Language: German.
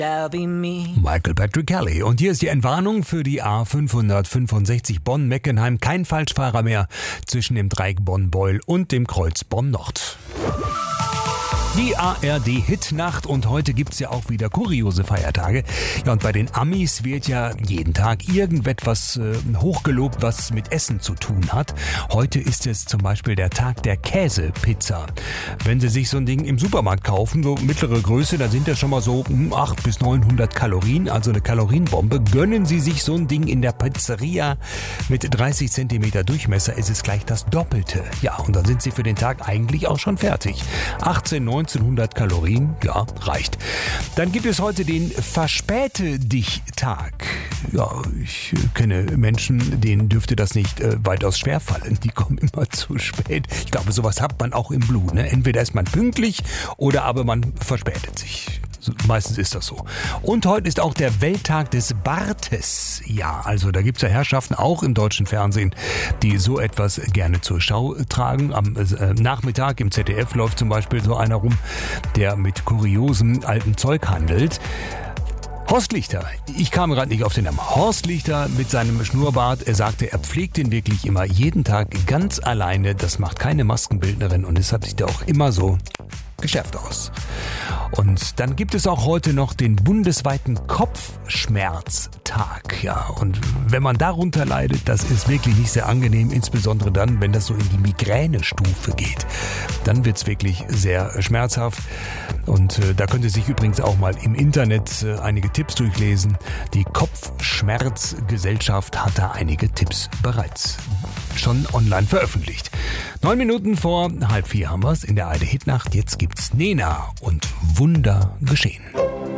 Michael Patrick Kelly. Und hier ist die Entwarnung für die A565 Bonn-Meckenheim. Kein Falschfahrer mehr zwischen dem Dreieck Bonn-Beul und dem Kreuz Bonn-Nord. Die ARD-Hitnacht und heute gibt's ja auch wieder kuriose Feiertage. Ja, und bei den Amis wird ja jeden Tag irgendetwas hochgelobt, was mit Essen zu tun hat. Heute ist es zum Beispiel der Tag der Käsepizza. Wenn Sie sich so ein Ding im Supermarkt kaufen, so mittlere Größe, dann sind das schon mal so 800 bis 900 Kalorien, also eine Kalorienbombe. Gönnen Sie sich so ein Ding in der Pizzeria mit 30 Zentimeter Durchmesser, ist es gleich das Doppelte. Ja, und dann sind Sie für den Tag eigentlich auch schon fertig. 1900 Kalorien, ja, reicht. Dann gibt es heute den Verspäte-dich-Tag. Ja, ich kenne Menschen, denen dürfte das nicht weitaus schwerfallen. Die kommen immer zu spät. Ich glaube, sowas hat man auch im Blut. Ne? Entweder ist man pünktlich oder aber man verspätet sich. Meistens ist das so. Und heute ist auch der Welttag des Bartes. Ja, also da gibt's ja Herrschaften, auch im deutschen Fernsehen, die so etwas gerne zur Schau tragen. Am Nachmittag im ZDF läuft zum Beispiel so einer rum, der mit kuriosem altem Zeug handelt. Horst Lichter, ich kam gerade nicht auf den Namen. Horst Lichter mit seinem Schnurrbart, er sagte, er pflegt den wirklich immer jeden Tag ganz alleine. Das macht keine Maskenbildnerin und es hat sich da auch immer so geschärft aus. Und dann gibt es auch heute noch den bundesweiten Kopfschmerztag. Ja, und wenn man darunter leidet, das ist wirklich nicht sehr angenehm, insbesondere dann, wenn das so in die Migränestufe geht. Dann wird's wirklich sehr schmerzhaft. Und da könnt ihr sich übrigens auch mal im Internet einige Tipps durchlesen. Die Kopfschmerzgesellschaft hat da einige Tipps bereits schon online veröffentlicht. 9 Minuten vor 3:30 haben wir's in der ARD-Hitnacht. Jetzt gibt's Nena und Wunder geschehen.